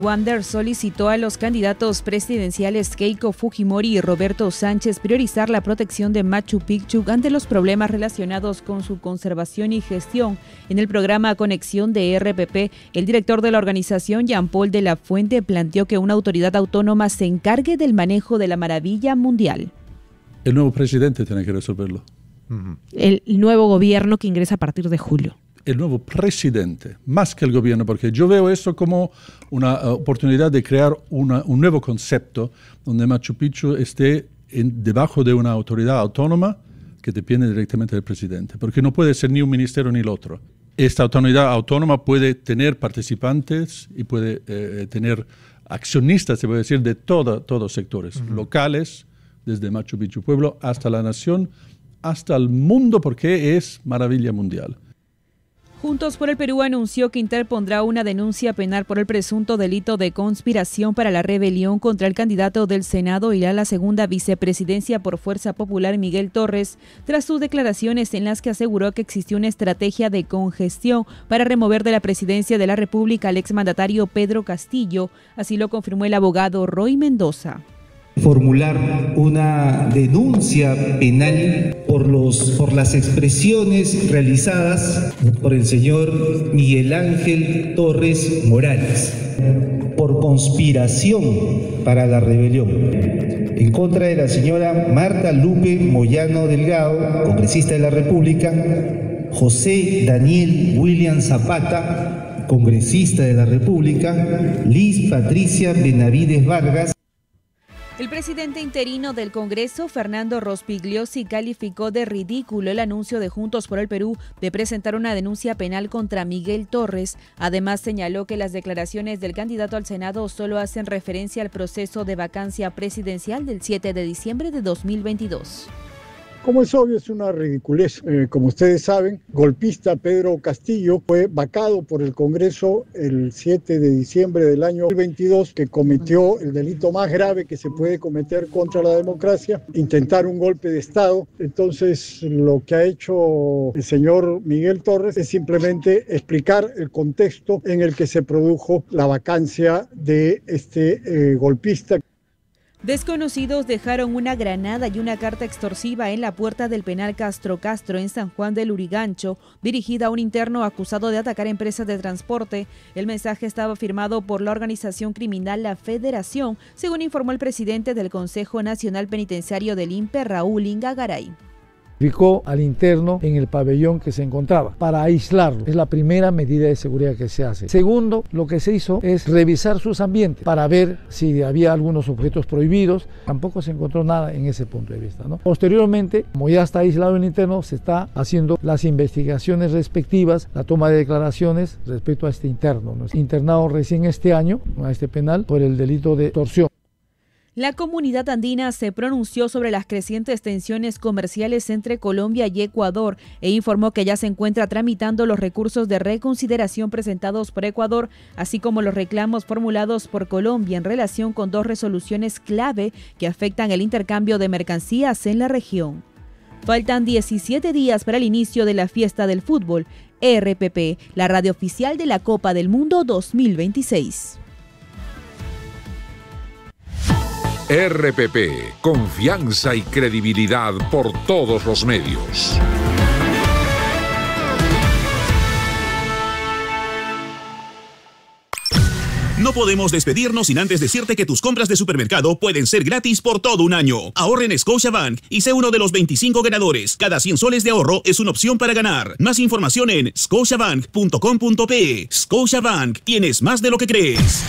Wander solicitó a los candidatos presidenciales Keiko Fujimori y Roberto Sánchez priorizar la protección de Machu Picchu ante los problemas relacionados con su conservación y gestión. En el programa Conexión de RPP, el director de la organización, Jean-Paul de la Fuente, planteó que una autoridad autónoma se encargue del manejo de la maravilla mundial. El nuevo presidente tiene que resolverlo. El nuevo gobierno que ingresa a partir de julio. El nuevo presidente, más que el gobierno, porque yo veo esto como una oportunidad de crear un nuevo concepto donde Machu Picchu esté debajo de una autoridad autónoma que depende directamente del presidente, porque no puede ser ni un ministerio ni el otro. Esta autoridad autónoma puede tener participantes y puede tener accionistas, se puede decir, de todos sectores, locales, desde Machu Picchu Pueblo hasta la nación, hasta el mundo, porque es maravilla mundial. Juntos por el Perú anunció que interpondrá una denuncia penal por el presunto delito de conspiración para la rebelión contra el candidato del Senado y a la segunda vicepresidencia por Fuerza Popular, Miguel Torres, tras sus declaraciones en las que aseguró que existió una estrategia de congestión para remover de la presidencia de la República al exmandatario Pedro Castillo. Así lo confirmó el abogado Roy Mendoza. Formular una denuncia penal por las expresiones realizadas por el señor Miguel Ángel Torres Morales por conspiración para la rebelión en contra de la señora Marta Lupe Moyano Delgado, congresista de la República, José Daniel William Zapata, congresista de la República, Liz Patricia Benavides Vargas. El presidente interino del Congreso, Fernando Rospigliosi, calificó de ridículo el anuncio de Juntos por el Perú de presentar una denuncia penal contra Miguel Torres. Además, señaló que las declaraciones del candidato al Senado solo hacen referencia al proceso de vacancia presidencial del 7 de diciembre de 2022. Como es obvio, es una ridiculez. Como ustedes saben, golpista Pedro Castillo fue vacado por el Congreso el 7 de diciembre del año 2022, que cometió el delito más grave que se puede cometer contra la democracia, intentar un golpe de Estado. Entonces, lo que ha hecho el señor Miguel Torres es simplemente explicar el contexto en el que se produjo la vacancia de este golpista. Desconocidos dejaron una granada y una carta extorsiva en la puerta del penal Castro en San Juan del Lurigancho, dirigida a un interno acusado de atacar empresas de transporte. El mensaje estaba firmado por la organización criminal La Federación, según informó el presidente del Consejo Nacional Penitenciario del INPE, Raúl Ingagaray. Ubicó al interno en el pabellón que se encontraba para aislarlo. Es la primera medida de seguridad que se hace. Segundo, lo que se hizo es revisar sus ambientes para ver si había algunos objetos prohibidos. Tampoco se encontró nada en ese punto de vista, ¿no? Posteriormente, como ya está aislado el interno, se está haciendo las investigaciones respectivas, la toma de declaraciones respecto a este interno, ¿no? Internado recién este año a este penal por el delito de extorsión. La comunidad andina se pronunció sobre las crecientes tensiones comerciales entre Colombia y Ecuador e informó que ya se encuentra tramitando los recursos de reconsideración presentados por Ecuador, así como los reclamos formulados por Colombia en relación con dos resoluciones clave que afectan el intercambio de mercancías en la región. Faltan 17 días para el inicio de la fiesta del fútbol. RPP, la radio oficial de la Copa del Mundo 2026. RPP, confianza y credibilidad por todos los medios. No podemos despedirnos sin antes decirte que tus compras de supermercado pueden ser gratis por todo un año. Ahorra en Scotiabank y sé uno de los 25 ganadores. Cada 100 soles de ahorro es una opción para ganar. Más información en scotiabank.com.pe. Scotiabank, tienes más de lo que crees.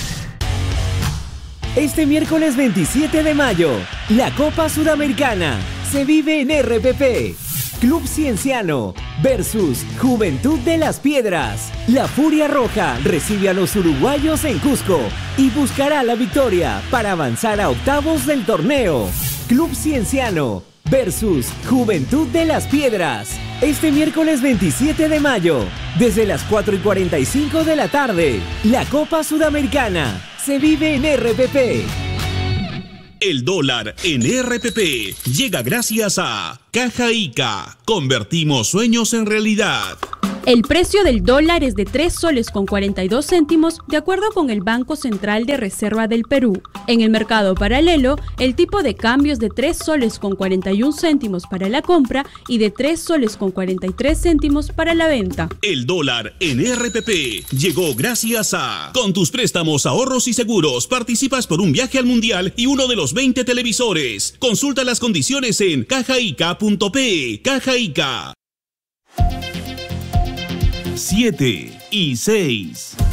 Este miércoles 27 de mayo, la Copa Sudamericana se vive en RPP. Club Cienciano versus Juventud de las Piedras. La Furia Roja recibe a los uruguayos en Cusco y buscará la victoria para avanzar a octavos del torneo. Club Cienciano versus Juventud de las Piedras. Este miércoles 27 de mayo, desde las 4:45 de la tarde, la Copa Sudamericana se vive en RPP. El dólar en RPP llega gracias a Caja Ica. Convertimos sueños en realidad. El precio del dólar es de 3 soles con 42 céntimos de acuerdo con el Banco Central de Reserva del Perú. En el mercado paralelo, el tipo de cambio es de 3 soles con 41 céntimos para la compra y de 3 soles con 43 céntimos para la venta. El dólar en RPP llegó gracias a... Con tus préstamos, ahorros y seguros participas por un viaje al Mundial y uno de los 20 televisores. Consulta las condiciones en cajaica.pe. Caja Ica. 7 y 6.